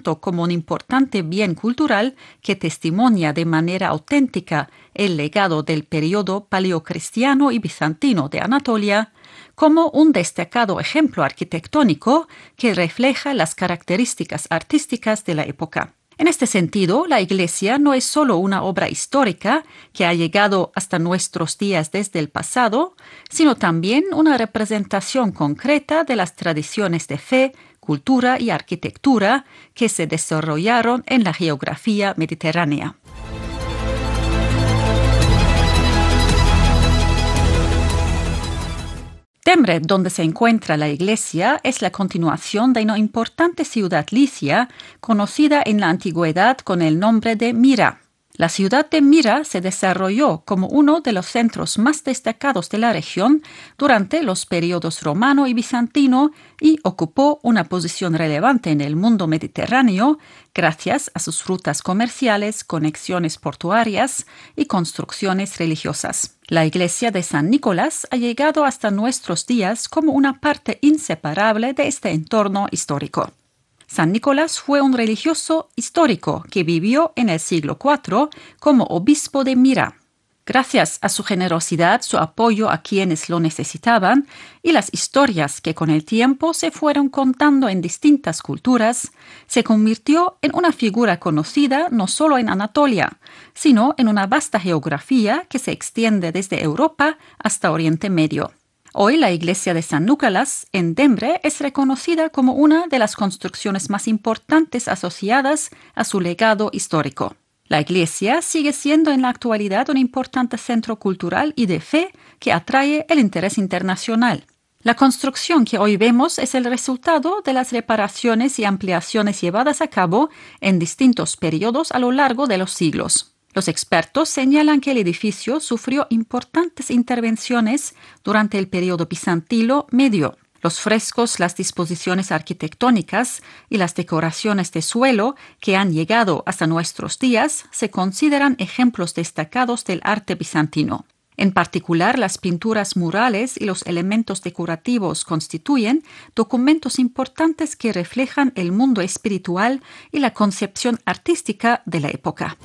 tanto como un importante bien cultural que testimonia de manera auténtica el legado del periodo paleocristiano y bizantino de Anatolia, como un destacado ejemplo arquitectónico que refleja las características artísticas de la época. En este sentido, la iglesia no es solo una obra histórica que ha llegado hasta nuestros días desde el pasado, sino también una representación concreta de las tradiciones de fe, cultura y arquitectura que se desarrollaron en la geografía mediterránea. Temre, donde se encuentra la iglesia, es la continuación de una importante ciudad licia conocida en la antigüedad con el nombre de Mira. La ciudad de Mira se desarrolló como uno de los centros más destacados de la región durante los periodos romano y bizantino y ocupó una posición relevante en el mundo mediterráneo gracias a sus rutas comerciales, conexiones portuarias y construcciones religiosas. La iglesia de San Nicolás ha llegado hasta nuestros días como una parte inseparable de este entorno histórico. San Nicolás fue un religioso histórico que vivió en el siglo IV como obispo de Mira. Gracias a su generosidad, su apoyo a quienes lo necesitaban y las historias que con el tiempo se fueron contando en distintas culturas, se convirtió en una figura conocida no solo en Anatolia, sino en una vasta geografía que se extiende desde Europa hasta Oriente Medio. Hoy la iglesia de San Nicolás en Temre es reconocida como una de las construcciones más importantes asociadas a su legado histórico. La iglesia sigue siendo en la actualidad un importante centro cultural y de fe que atrae el interés internacional. La construcción que hoy vemos es el resultado de las reparaciones y ampliaciones llevadas a cabo en distintos periodos a lo largo de los siglos. Los expertos señalan que el edificio sufrió importantes intervenciones durante el periodo bizantino medio. Los frescos, las disposiciones arquitectónicas y las decoraciones de suelo que han llegado hasta nuestros días se consideran ejemplos destacados del arte bizantino. En particular, las pinturas murales y los elementos decorativos constituyen documentos importantes que reflejan el mundo espiritual y la concepción artística de la época.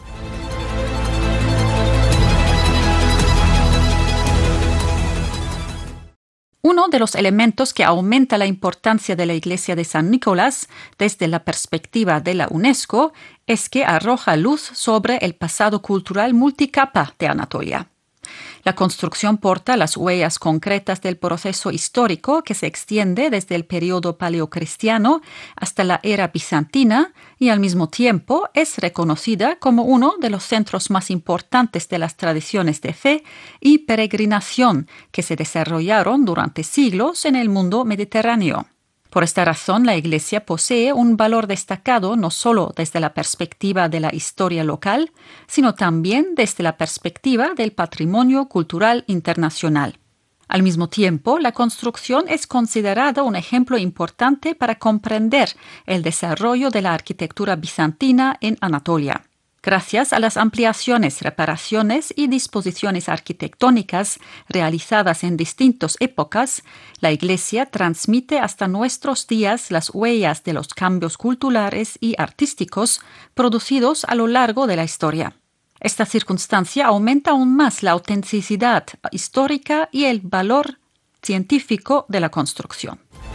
Uno de los elementos que aumenta la importancia de la iglesia de San Nicolás desde la perspectiva de la UNESCO es que arroja luz sobre el pasado cultural multicapa de Anatolia. La construcción porta las huellas concretas del proceso histórico que se extiende desde el periodo paleocristiano hasta la era bizantina y al mismo tiempo es reconocida como uno de los centros más importantes de las tradiciones de fe y peregrinación que se desarrollaron durante siglos en el mundo mediterráneo. Por esta razón, la iglesia posee un valor destacado no solo desde la perspectiva de la historia local, sino también desde la perspectiva del patrimonio cultural internacional. Al mismo tiempo, la construcción es considerada un ejemplo importante para comprender el desarrollo de la arquitectura bizantina en Anatolia. Gracias a las ampliaciones, reparaciones y disposiciones arquitectónicas realizadas en distintas épocas, la iglesia transmite hasta nuestros días las huellas de los cambios culturales y artísticos producidos a lo largo de la historia. Esta circunstancia aumenta aún más la autenticidad histórica y el valor científico de la construcción.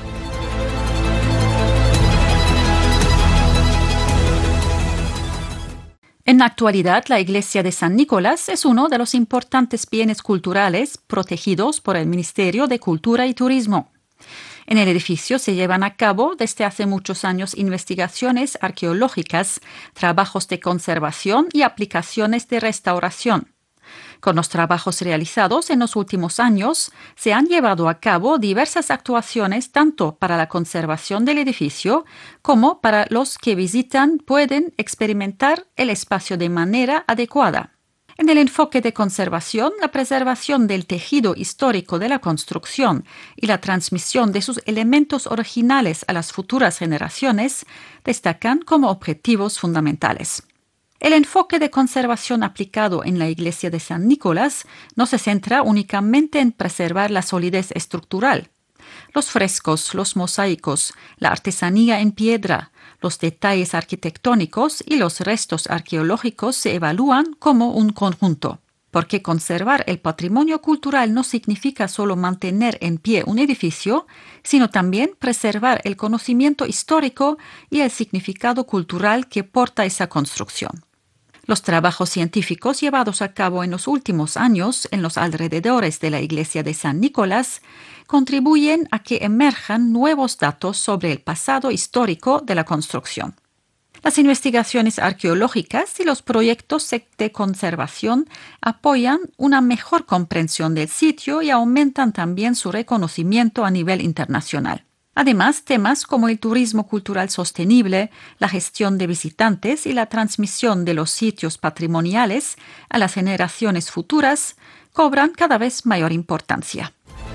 En la actualidad, la iglesia de San Nicolás es uno de los importantes bienes culturales protegidos por el Ministerio de Cultura y Turismo. En el edificio se llevan a cabo desde hace muchos años investigaciones arqueológicas, trabajos de conservación y aplicaciones de restauración. Con los trabajos realizados en los últimos años, se han llevado a cabo diversas actuaciones tanto para la conservación del edificio como para los que visitan pueden experimentar el espacio de manera adecuada. En el enfoque de conservación, la preservación del tejido histórico de la construcción y la transmisión de sus elementos originales a las futuras generaciones destacan como objetivos fundamentales. El enfoque de conservación aplicado en la iglesia de San Nicolás no se centra únicamente en preservar la solidez estructural. los frescos, los mosaicos, la artesanía en piedra, los detalles arquitectónicos y los restos arqueológicos se evalúan como un conjunto. Porque conservar el patrimonio cultural no significa solo mantener en pie un edificio, sino también preservar el conocimiento histórico y el significado cultural que porta esa construcción. Los trabajos científicos llevados a cabo en los últimos años en los alrededores de la iglesia de San Nicolás contribuyen a que emerjan nuevos datos sobre el pasado histórico de la construcción. Las investigaciones arqueológicas y los proyectos de conservación apoyan una mejor comprensión del sitio y aumentan también su reconocimiento a nivel internacional. Además, temas como el turismo cultural sostenible, la gestión de visitantes y la transmisión de los sitios patrimoniales a las generaciones futuras cobran cada vez mayor importancia.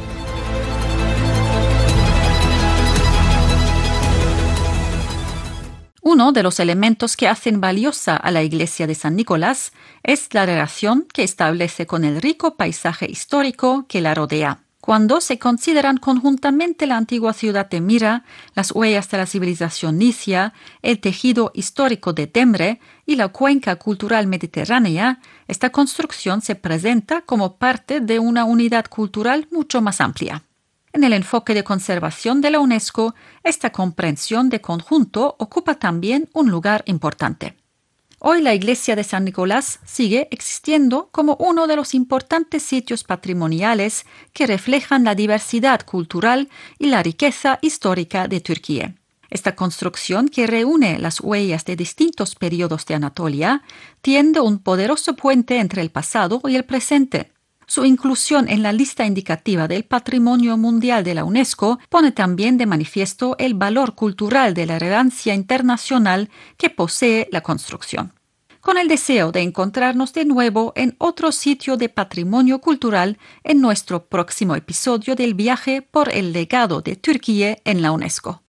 Uno de los elementos que hacen valiosa a la iglesia de San Nicolás es la relación que establece con el rico paisaje histórico que la rodea. Cuando se consideran conjuntamente la antigua ciudad de Mira, las huellas de la civilización licia, el tejido histórico de Temre y la cuenca cultural mediterránea, esta construcción se presenta como parte de una unidad cultural mucho más amplia. En el enfoque de conservación de la UNESCO, esta comprensión de conjunto ocupa también un lugar importante. Hoy la iglesia de San Nicolás sigue existiendo como uno de los importantes sitios patrimoniales que reflejan la diversidad cultural y la riqueza histórica de Turquía. Esta construcción, que reúne las huellas de distintos periodos de Anatolia, tiende un poderoso puente entre el pasado y el presente. Su inclusión en la lista indicativa del Patrimonio Mundial de la UNESCO pone también de manifiesto el valor cultural de la relevancia internacional que posee la construcción. Con el deseo de encontrarnos de nuevo en otro sitio de patrimonio cultural en nuestro próximo episodio del viaje por el legado de Turquía en la UNESCO.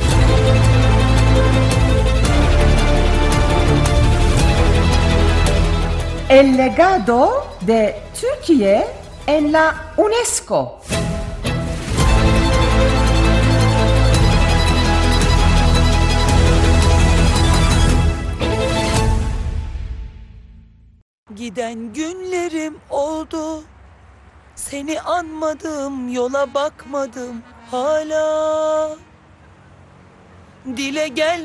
El legado de Turquía en la UNESCO. Giden günlerim oldu. Seni anmadım, yola bakmadım hala. Dile gel